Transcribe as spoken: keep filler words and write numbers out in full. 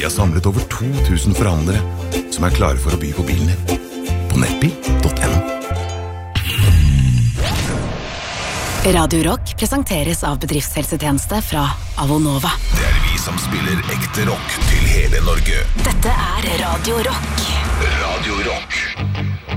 Vi har samlet over to tusen forhandlere som er klare for å by på bilen din. På nettbil punktum no. Radio Rock presenteres av bedriftshelsetjeneste fra Avonova. Det er vi som spiller ekte rock til hele Norge. Dette er Radio Rock. Radio Rock.